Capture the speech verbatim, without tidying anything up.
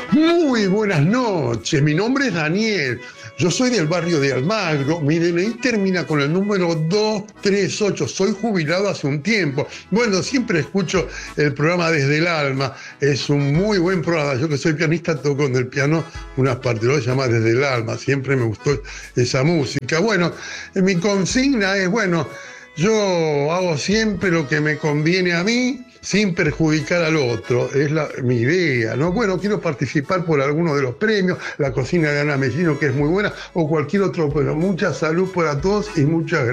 Muy buenas noches, mi nombre es Daniel, yo soy del barrio de Almagro, mi D N I termina con el número dos tres ocho, soy jubilado hace un tiempo. Bueno, siempre escucho el programa Desde el Alma, es un muy buen programa, yo que soy pianista toco en el piano unas partes, se llama Desde el Alma, siempre me gustó esa música. Bueno, mi consigna es, bueno, yo hago siempre lo que me conviene a mí, sin perjudicar al otro, es la, mi idea, ¿no? Bueno, quiero participar por alguno de los premios, la cocina de Ana Mellino, que es muy buena, o cualquier otro, pero mucha salud para todos y muchas gracias.